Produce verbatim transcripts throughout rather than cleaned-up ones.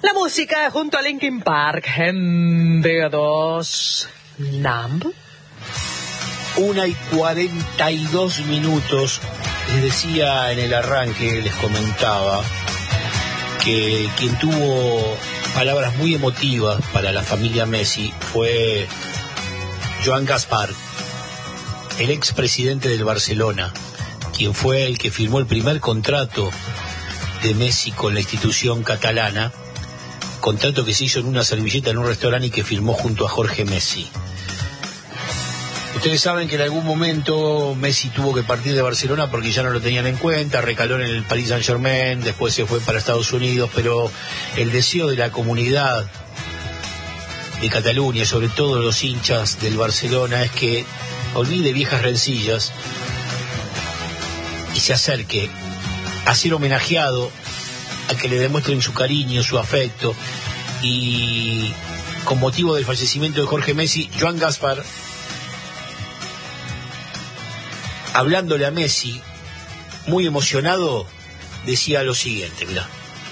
La música junto a Linkin Park en D dos. Numb. Una y cuarenta y dos minutos. Les decía en el arranque, les comentaba que quien tuvo palabras muy emotivas para la familia Messi fue Joan Gaspar, el expresidente del Barcelona, quien fue el que firmó el primer contrato de Messi con la institución catalana, contrato que se hizo en una servilleta en un restaurante y que firmó junto a Jorge Messi. Ustedes saben que en algún momento Messi tuvo que partir de Barcelona porque ya no lo tenían en cuenta, recaló en el Paris Saint-Germain, después se fue para Estados Unidos, pero el deseo de la comunidad de Cataluña, sobre todo los hinchas del Barcelona, es que olvide viejas rencillas y se acerque a ser homenajeado, a que le demuestren su cariño, su afecto. Y con motivo del fallecimiento de Jorge Messi, Joan Gaspar, hablándole a Messi, muy emocionado, decía lo siguiente, mirá.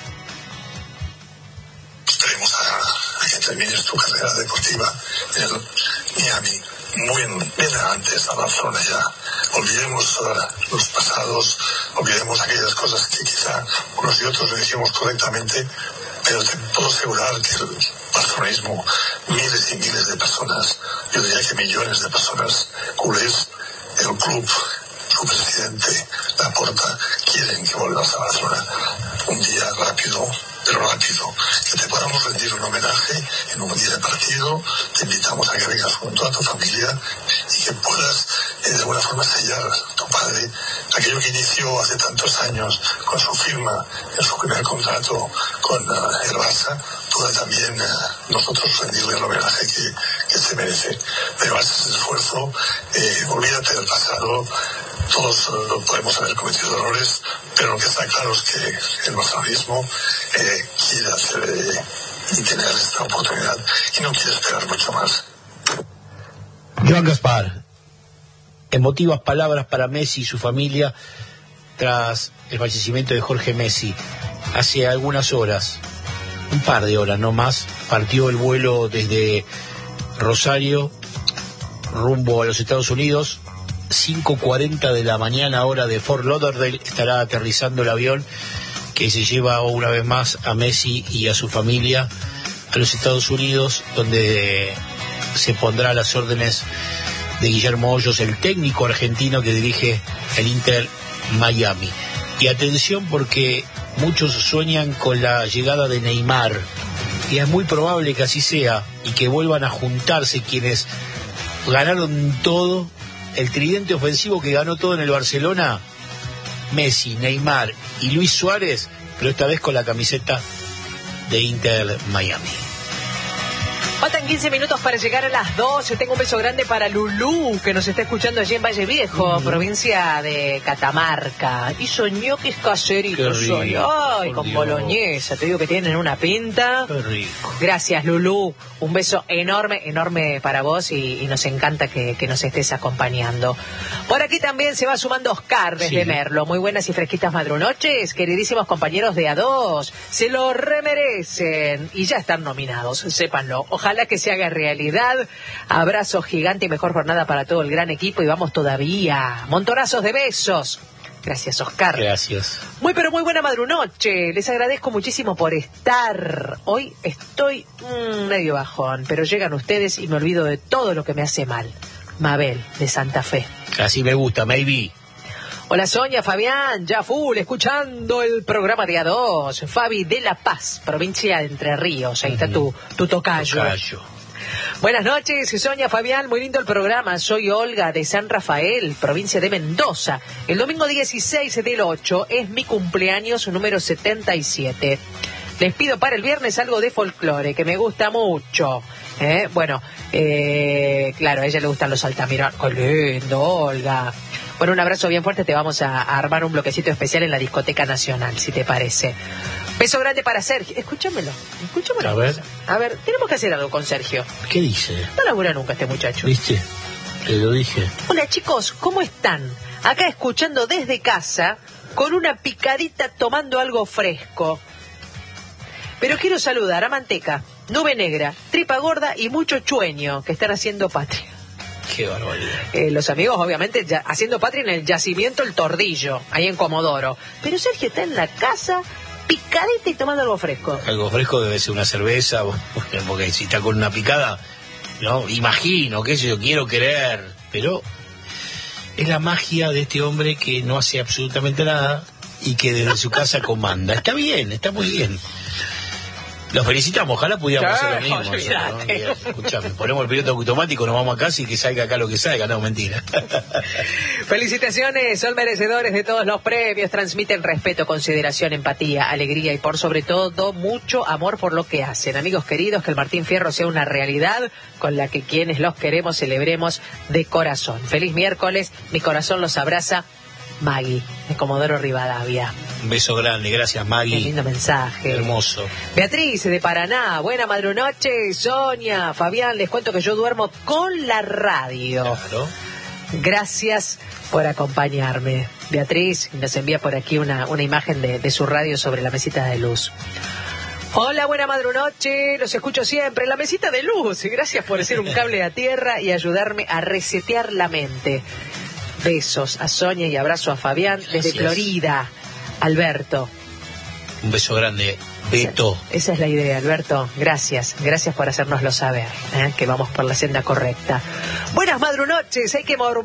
Esperemos a, a que termines tu carrera deportiva en el Miami, muy bien antes a Barcelona ya. Olvidemos uh, los pasados, olvidemos aquellas cosas que quizá unos y otros lo hicimos correctamente, pero te puedo asegurar que el barcelonismo, miles y miles de personas, yo diría que millones de personas, culés, el club, su presidente, Laporta, quieren que vuelvas a Barcelona un día rápido, pero rápido, que te podamos rendir un homenaje en un día de partido. Te invitamos a que vengas junto a tu familia y que puedas eh, de alguna forma sellar tu padre aquello que inició hace tantos años con su firma en su primer contrato con uh, el Barça. Pueda también uh, nosotros rendirle el homenaje que, que se merece. Pero haces ese esfuerzo, eh, olvídate del pasado. Todos uh, podemos haber cometido errores, pero lo que está claro es que el barcelonismo eh, quiere hacer eh, y tener esta oportunidad y no quiere esperar mucho más. Joan Gaspar, emotivas palabras para Messi y su familia tras el fallecimiento de Jorge Messi. Hace algunas horas, un par de horas no más, partió el vuelo desde Rosario rumbo a los Estados Unidos. Cinco cuarenta de la mañana, hora de Fort Lauderdale, estará aterrizando el avión que se lleva una vez más a Messi y a su familia a los Estados Unidos, donde se pondrá a las órdenes de Guillermo Hoyos, el técnico argentino que dirige el Inter Miami. Y atención, porque muchos sueñan con la llegada de Neymar, y es muy probable que así sea, y que vuelvan a juntarse quienes ganaron todo, el tridente ofensivo que ganó todo en el Barcelona: Messi, Neymar y Luis Suárez, pero esta vez con la camiseta de Inter Miami. Faltan quince minutos para llegar a las doce. Tengo un beso grande para Lulú, que nos está escuchando allí en Valle Viejo, mm. provincia de Catamarca. Y soñó que es caserito. Soy. Ay, con Dios. Boloñesa. Te digo que tienen una pinta. Qué rico. Gracias, Lulú. Un beso enorme, enorme para vos y, y nos encanta que, que nos estés acompañando. Por aquí también se va sumando Oscar desde sí. Merlo. Muy buenas y fresquitas madrunoches, queridísimos compañeros de A dos. Se lo remerecen y ya están nominados, sépanlo. Ojalá Ojalá que se haga realidad. Abrazo gigante y mejor jornada para todo el gran equipo. Y vamos todavía. Montonazos de besos. Gracias, Oscar. Gracias. Muy, pero muy buena madrunoche. Les agradezco muchísimo por estar. Hoy estoy mmm, medio bajón, pero llegan ustedes y me olvido de todo lo que me hace mal. Mabel, de Santa Fe. Así me gusta, maybe. Hola Sonia, Fabián, ya full, escuchando el programa de A dos. Fabi de La Paz, provincia de Entre Ríos. Ahí está tu, tu tocayo. tocayo. Buenas noches, Sonia, Fabián, muy lindo el programa. Soy Olga de San Rafael, provincia de Mendoza. El domingo dieciséis del ocho es mi cumpleaños número setenta y siete. Les pido para el viernes algo de folclore, que me gusta mucho. ¿Eh? Bueno, eh, claro, a ella le gustan los Altamirano. ¡Qué lindo, Olga! Bueno, un abrazo bien fuerte, te vamos a, a armar un bloquecito especial en la Discoteca Nacional, si te parece. Beso grande para Sergio. Escúchamelo, escúchamelo. A ver. A ver, tenemos que hacer algo con Sergio. ¿Qué dice? No labura nunca este muchacho. ¿Viste? Te lo dije. Hola chicos, ¿cómo están? Acá escuchando desde casa, con una picadita tomando algo fresco. Pero quiero saludar a Manteca, Nube Negra, Tripa Gorda y Mucho Chueño, que están haciendo patria. Qué barbaridad. Eh, los amigos, obviamente, ya, haciendo patria en el yacimiento El Tordillo, ahí en Comodoro. Pero Sergio está en la casa, picadita y tomando algo fresco. Algo fresco debe ser una cerveza, porque si está con una picada, no, imagino, qué sé yo, quiero creer. Pero es la magia de este hombre que no hace absolutamente nada y que desde su casa comanda. Está bien, está muy bien. Los felicitamos, ojalá pudiéramos hacer lo mismo. ¿No? Escuchame, ponemos el piloto automático, nos vamos a casa y que salga acá lo que salga, no, mentira. Felicitaciones, son merecedores de todos los premios, transmiten respeto, consideración, empatía, alegría y por sobre todo mucho amor por lo que hacen. Amigos queridos, que el Martín Fierro sea una realidad con la que quienes los queremos celebremos de corazón. Feliz miércoles, mi corazón los abraza. Maggie, de Comodoro Rivadavia. Un beso grande, gracias Maggie. Qué lindo mensaje. Hermoso. Beatriz, de Paraná, buena madrunoche. Sonia, Fabián, les cuento que yo duermo con la radio. Claro. Gracias por acompañarme. Beatriz nos envía por aquí una, una imagen de, de su radio sobre la mesita de luz. Hola, buena madrunoche, los escucho siempre en la mesita de luz. Gracias por hacer un cable a tierra y ayudarme a resetear la mente. Besos a Sonia y abrazo a Fabián desde Gracias. Florida. Alberto. Un beso grande, Beto. Esa, esa es la idea, Alberto. Gracias, gracias por hacérnoslo saber, ¿eh? Que vamos por la senda correcta. Buenas madrunoches, hay que mover...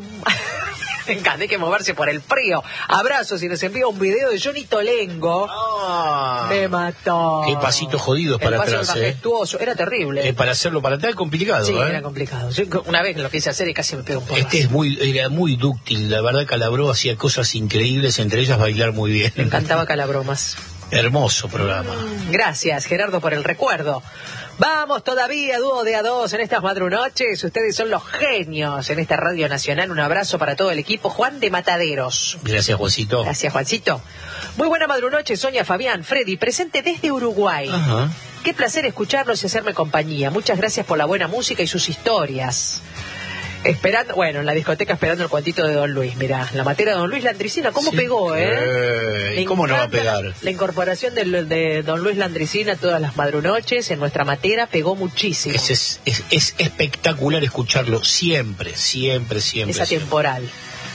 Me encanta, hay que moverse por el frío. Abrazos y nos envía un video de Johnny Tolengo. Ah, Me mató. qué pasitos jodidos para el paso atrás. majestuoso, eh. Era terrible. Eh, para hacerlo para atrás es complicado. Sí, ¿eh? era complicado. Yo una vez lo quise hacer y casi me pego un poco. Este es muy, era muy dúctil, la verdad Calabró hacía cosas increíbles, entre ellas bailar muy bien. Me encantaba Calabromas. Hermoso programa. Gracias, Gerardo, por el recuerdo. Vamos todavía, dúo de a dos en estas madrunoches. Ustedes son los genios en esta Radio Nacional. Un abrazo para todo el equipo. Juan de Mataderos. Gracias, Juancito. Gracias, Juancito. Muy buena madrunoche, Sonia, Fabián, Freddy, presente desde Uruguay. Ajá. Qué placer escucharlos y hacerme compañía. Muchas gracias por la buena música y sus historias. Esperando, bueno, en la discoteca esperando el cuentito de Don Luis. Mirá, la materia de Don Luis Landricina, ¿cómo Sí. pegó, eh? eh Me ¿Cómo no va a encanta pegar? La incorporación de, de Don Luis Landricina todas las madrunoches en nuestra matera pegó muchísimo. Es, es, es, es espectacular escucharlo siempre, siempre, siempre. Es atemporal.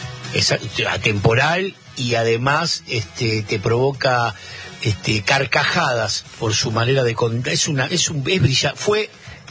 Es atemporal y además este, te provoca este, carcajadas por su manera de contar. Es una, es un, es brillante. Fue,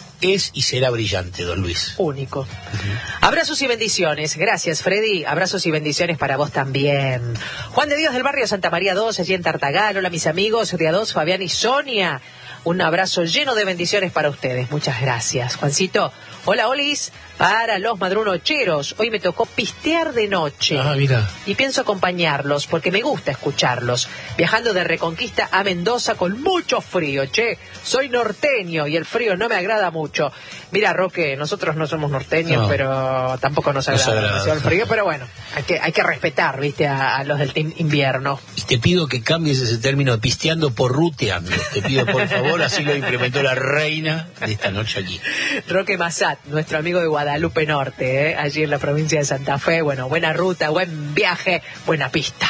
es y será brillante, Don Luis. Único. Uh-huh. Abrazos y bendiciones. Gracias, Freddy. Abrazos y bendiciones para vos también. Juan de Dios del barrio Santa María dos, allí en Tartagal. Hola, mis amigos de A dos, Fabián y Sonia. Un abrazo lleno de bendiciones para ustedes. Muchas gracias. Juancito, hola, Olis. Para los madrunocheros, hoy me tocó pistear de noche. Ah, mira. Y pienso acompañarlos porque me gusta escucharlos. Viajando de Reconquista a Mendoza con mucho frío. Che, soy norteño y el frío no me agrada mucho. Mira, Roque, nosotros no somos norteños, no, pero tampoco nos agrada, nos agrada. el frío. Pero bueno, hay que, hay que respetar, viste, a, a los del team invierno. Y te pido que cambies ese término de pisteando por ruteando. Te pido, por favor, así lo implementó la reina de esta noche aquí. Roque Massat, nuestro amigo de Guadalajara. Guadalupe Norte, ¿eh? Allí en la provincia de Santa Fe. Bueno, buena ruta, buen viaje, buena pista.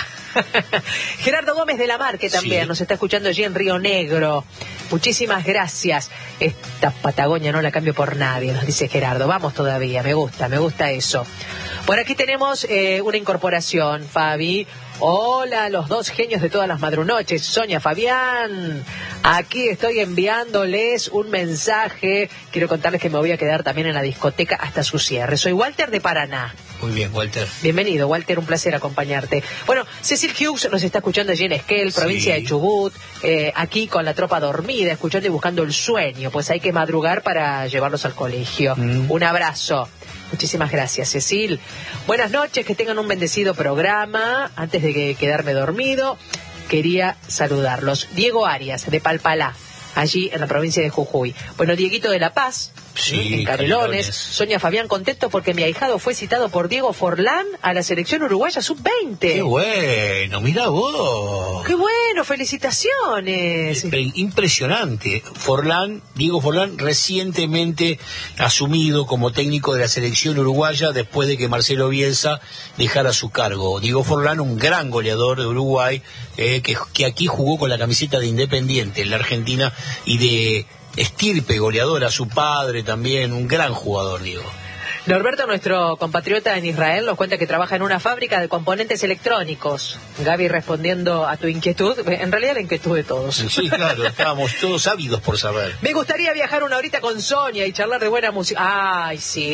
Gerardo Gómez de la Mar, que también sí. nos está escuchando allí en Río Negro. Muchísimas gracias. Esta Patagonia no la cambio por nadie, nos dice Gerardo. Vamos todavía, me gusta, me gusta eso. Por aquí tenemos eh, una incorporación, Fabi. Hola, los dos genios de todas las madrunoches, Sonia, Fabián. Aquí estoy enviándoles un mensaje. Quiero contarles que me voy a quedar también en la discoteca hasta su cierre. Soy Walter de Paraná. Muy bien, Walter. Bienvenido, Walter, un placer acompañarte. Bueno, Cecil Hughes nos está escuchando allí en Esquel, provincia sí. de Chubut, eh, aquí con la tropa dormida, escuchando y buscando el sueño. Pues hay que madrugar para llevarlos al colegio. Mm. Un abrazo. Muchísimas gracias, Cecil. Buenas noches, que tengan un bendecido programa. Antes de que quedarme dormido, quería saludarlos. Diego Arias, de Palpalá, allí en la provincia de Jujuy. Bueno, Dieguito de La Paz, Sí, en Canelones. Canelones. Sonia Fabián, contento porque mi ahijado fue citado por Diego Forlán a la selección uruguaya sub veinte. ¡Qué bueno! ¡Mirá vos! ¡Qué bueno! ¡Felicitaciones! Impresionante. Forlán, Diego Forlán, recientemente asumido como técnico de la selección uruguaya después de que Marcelo Bielsa dejara su cargo. Diego Forlán, un gran goleador de Uruguay, eh, que, que aquí jugó con la camiseta de Independiente en la Argentina y de estirpe goleadora, su padre también, un gran jugador, Diego. Norberto, nuestro compatriota en Israel, nos cuenta que trabaja en una fábrica de componentes electrónicos. Gaby, respondiendo a tu inquietud, en realidad la inquietud de todos. Sí, claro, estábamos todos ávidos por saber. Me gustaría viajar una horita con Sonia y charlar de buena música. Ay,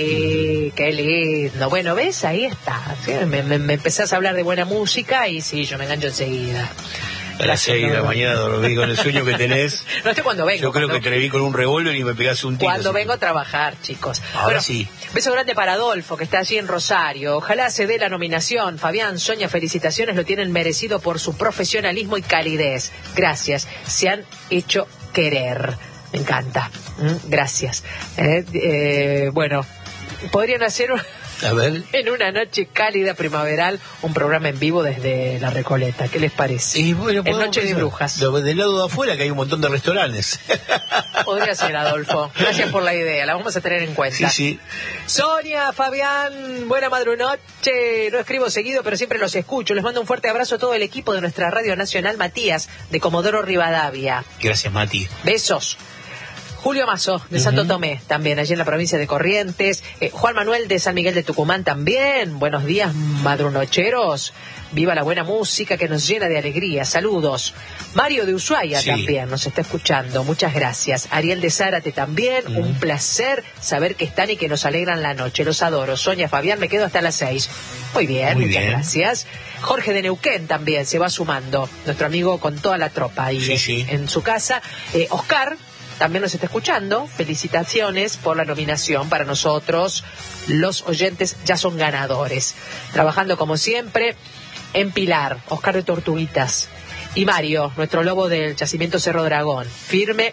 sí, qué lindo. Bueno, ¿ves? Ahí está. ¿Sí? Me, me, me empezás a hablar de buena música y sí, yo me engancho enseguida. A las seis de la mañana dormí con el sueño que tenés. No sé cuándo vengo. Yo creo cuando... que te vi con un revólver y me pegás un tiro. Cuando así. vengo a trabajar, chicos. Ahora bueno, sí. Beso grande para Adolfo, que está allí en Rosario. Ojalá se dé la nominación. Fabián, Sonia, felicitaciones, lo tienen merecido por su profesionalismo y calidez. Gracias, se han hecho querer. Me encanta. ¿Mm? Gracias. Eh, eh, bueno, podrían hacer... Un... A ver. En una noche cálida primaveral, un programa en vivo desde La Recoleta. ¿Qué les parece? Y bueno, en Noche de pensar. Brujas. Lo, del lado de afuera, que hay un montón de restaurantes. Podría ser, Adolfo. Gracias por la idea, la vamos a tener en cuenta. Sí, sí. Sonia, Fabián, buena madrunoche. No escribo seguido, pero siempre los escucho. Les mando un fuerte abrazo a todo el equipo de nuestra Radio Nacional, Matías, de Comodoro Rivadavia. Gracias, Mati. Besos. Julio Mazo, de Santo uh-huh. Tomé, también, allí en la provincia de Corrientes. Eh, Juan Manuel, de San Miguel de Tucumán, también. Buenos días, madrunocheros. Viva la buena música que nos llena de alegría. Saludos. Mario de Ushuaia sí. también nos está escuchando. Muchas gracias. Ariel de Zárate también. Uh-huh. Un placer saber que están y que nos alegran la noche. Los adoro. Sonia, Fabián, me quedo hasta las seis. Muy bien, Muy muchas bien. gracias. Jorge de Neuquén también se va sumando. Nuestro amigo con toda la tropa ahí sí, sí. en su casa. Eh, Oscar también nos está escuchando. Felicitaciones por la nominación. Para nosotros, los oyentes ya son ganadores. Trabajando como siempre en Pilar, Oscar de Tortuguitas. Y Mario, nuestro lobo del Yacimiento Cerro Dragón. Firme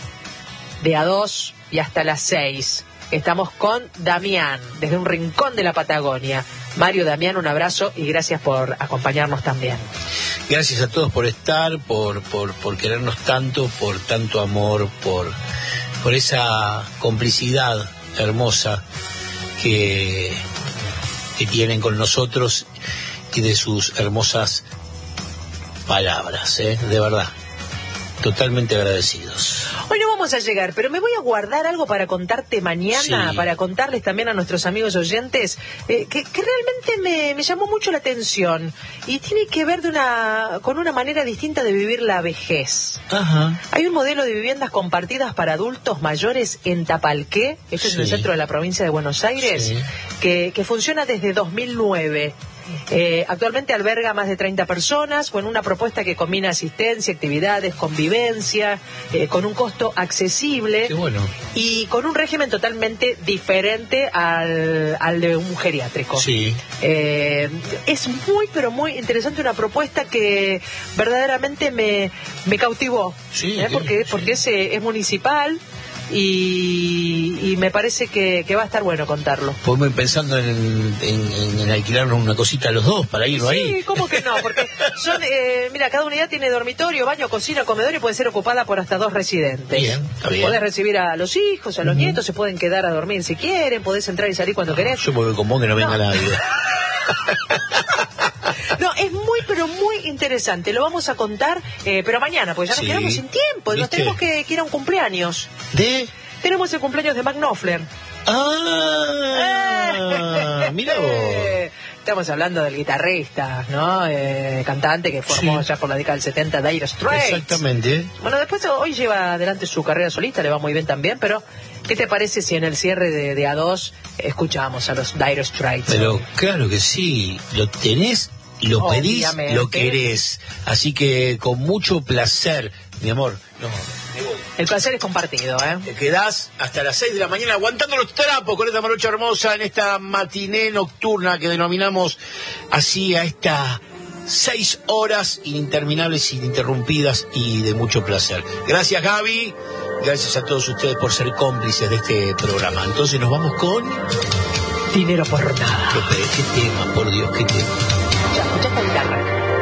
de a dos y hasta las seis. Estamos con Damián, desde un rincón de la Patagonia. Mario, Damián, un abrazo y gracias por acompañarnos también. Gracias a todos por estar, por, por, por querernos tanto, por tanto amor, por, por esa complicidad hermosa que, que tienen con nosotros y de sus hermosas palabras, ¿eh? De verdad. Totalmente agradecidos. Hoy no vamos a llegar, pero me voy a guardar algo para contarte mañana, sí. para contarles también a nuestros amigos oyentes, eh, que, que realmente me, me llamó mucho la atención y tiene que ver de una, con una manera distinta de vivir la vejez. Ajá. Hay un modelo de viviendas compartidas para adultos mayores en Tapalqué, esto sí. es en el centro de la provincia de Buenos Aires, sí. que, que funciona desde dos mil nueve. Eh, actualmente alberga más de treinta personas con una propuesta que combina asistencia, actividades, convivencia, eh, con un costo accesible. Qué bueno. Y con un régimen totalmente diferente al, al de un geriátrico. Sí. Eh, es muy, pero muy interesante, una propuesta que verdaderamente me, me cautivó. Sí, ¿eh? Porque, sí. porque es, es municipal. Y, y me parece que, que va a estar bueno contarlo. Podemos ir pensando en, en, en alquilarnos una cosita a los dos para irnos sí, ahí. Sí, ¿cómo que no? Porque son, eh, mira, cada unidad tiene dormitorio, baño, cocina, comedor y puede ser ocupada por hasta dos residentes. Bien, está bien. Podés recibir a los hijos, a los uh-huh. nietos, se pueden quedar a dormir si quieren, podés entrar y salir cuando no, querés. Yo me voy con vos que no, no. venga nadie. No, es muy, pero muy interesante. Lo vamos a contar, eh, pero mañana, porque ya nos sí. quedamos sin tiempo. ¿Viste? Nos tenemos que, que ir a un cumpleaños. ¿De? Tenemos el cumpleaños de Mac Knopfler. Ah, mira vos. Estamos hablando del guitarrista, ¿no? Eh, cantante que formó sí. ya por la década del setenta, Dire Straits. Exactamente. Bueno, después hoy lleva adelante su carrera solista, le va muy bien también, pero ¿qué te parece si en el cierre de, de A dos escuchamos a los Dire Straits? Pero claro que sí, lo tenés, lo pedís, Obviamente. Lo querés. Así que con mucho placer, mi amor. No, me voy. El placer es compartido, ¿eh? Te quedás hasta las seis de la mañana aguantando los trapos con esta morocha hermosa en esta matiné nocturna que denominamos así a estas seis horas interminables, ininterrumpidas y de mucho placer. Gracias, Gaby. Gracias a todos ustedes por ser cómplices de este programa. Entonces nos vamos con... Dinero por nada. Qué, qué tema, por Dios, qué tema. Ya, escucha esta guitarra.